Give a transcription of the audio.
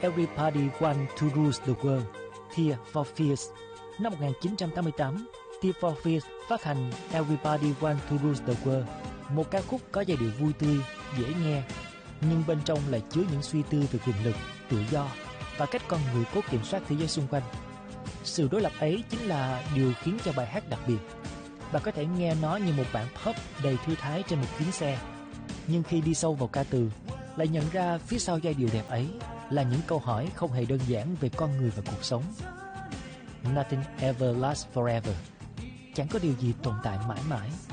Everybody Want to Rule the World, Tears for Fears. Năm 1988, Tears for Fears phát hành Everybody Want to Rule the World, một ca khúc có giai điệu vui tươi, dễ nghe, nhưng bên trong lại chứa những suy tư về quyền lực, tự do và cách con người cố kiểm soát thế giới xung quanh. Sự đối lập ấy chính là điều khiến cho bài hát đặc biệt. Bạn có thể nghe nó như một bản pop đầy thư thái trên một chuyến xe, nhưng khi đi sâu vào ca từ, lại nhận ra phía sau giai điệu đẹp ấy là những câu hỏi không hề đơn giản về con người và cuộc sống. Nothing ever lasts forever. Chẳng có điều gì tồn tại mãi mãi.